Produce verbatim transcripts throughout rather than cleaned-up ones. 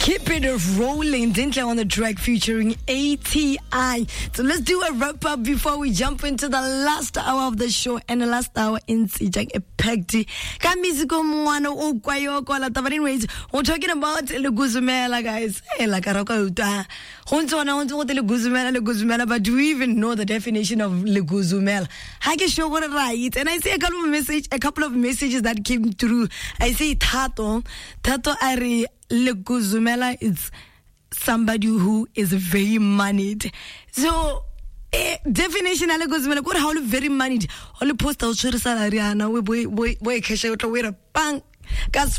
Keep it rolling. Dintle on the track featuring A T I. So let's do a wrap up before we jump into the last hour of the show. And the last hour in Sijang Epekti. Kamiziko Mwano Okwayo Kola. But anyways, we're talking about Leguzumela, guys. Hey, like Araka Uta. Huntona Hunto Leguzumela, Leguzumela. But do we even know the definition of Leguzumela? I can show what right. And I see a couple of message, a couple of messages that came through. I see Tato. Tato Ari. Leguzumela is somebody who is very moneyed. So, eh, definition of Leguzumela, what how very moneyed. Only post out salary, and we boy boy boy cash out with a bang. Because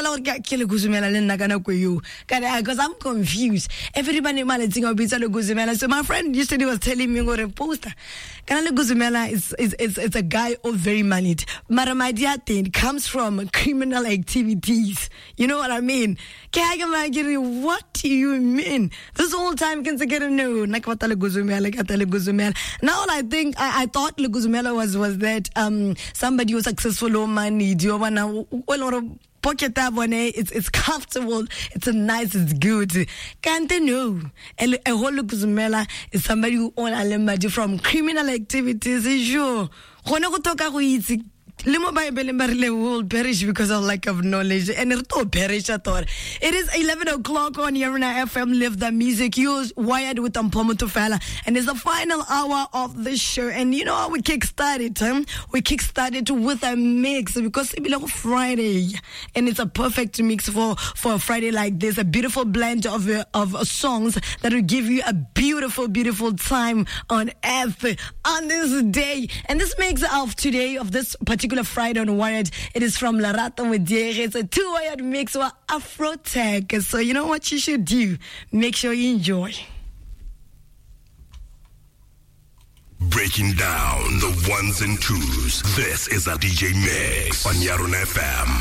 I'm confused. Everybody managing a bit of Leguzumela. So my friend yesterday was telling me what a poster. Leguzumela is is is it's a guy of very moneyed. Maramadia thing comes from criminal activities. You know what I mean? What do you mean? This whole time can get a no. Now all I think I, I thought Leguzumela was was that um somebody who's successful or money. Do you wanna pocket abone, it's it's comfortable, it's a nice, it's good. Can't they know? A whole Leguzumela is somebody who own a money from criminal activities. Sure. Limo Bible will perish because of lack of knowledge, and it will perish at all. It is eleven o'clock on Yarina F M. Live the music. You're wired with Ampomo Tofala, and it's the final hour of the show. And you know how we kick-started? Huh? We kick-started with a mix because it's like Friday, and it's a perfect mix for for a Friday like this. A beautiful blend of uh, of songs that will give you a beautiful, beautiful time on earth on this day. And this makes of today of this particular Friday on Wired. It is from Larato with Diere. It's a two-wired mix with Afro Tech. So you know what you should do? Make sure you enjoy. Breaking down the ones and twos. This is a D J Mix on Yarun F M.